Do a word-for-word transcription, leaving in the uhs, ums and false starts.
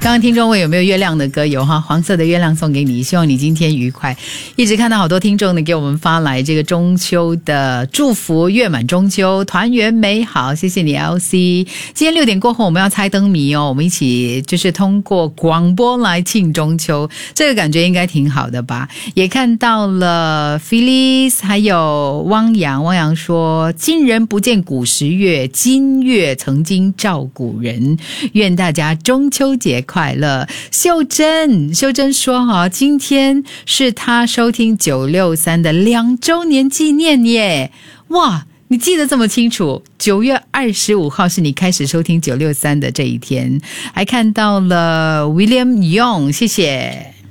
刚刚听众问有没有月亮的歌，有哈，黄色的月亮送给你，希望你今天愉快。一直看到好多听众呢给我们发来这个中秋的祝福，月满中秋，团圆美好，谢谢你 L C。 今天六点过后我们要猜灯谜哦，我们一起就是通过广播来庆中秋，这个感觉应该挺好的吧。也看到了 Phyllis 还有汪洋，汪洋说今人不见古时月，今月曾经照古人，愿大家中秋节快乐。秀珍秀珍说哈，今天是她收听九六三的两周年纪念耶，哇，你记得这么清楚，九月二十五号是你开始收听九六三的这一天。还看到了 William Young， 谢谢。